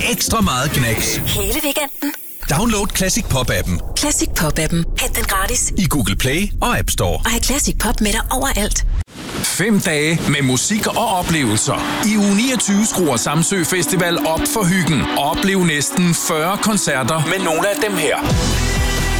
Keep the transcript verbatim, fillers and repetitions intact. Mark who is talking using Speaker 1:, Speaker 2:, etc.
Speaker 1: ekstra meget knas.
Speaker 2: Hele weekenden.
Speaker 1: Download Classic Pop-appen.
Speaker 2: Classic Pop-appen. Hent den gratis
Speaker 1: i Google Play og App Store.
Speaker 2: Og have Classic Pop med dig overalt.
Speaker 3: Fem dage med musik og oplevelser. I uge niogtyve skruer Samsø Festival op for hyggen. Oplev næsten fyrre koncerter med nogle af dem her.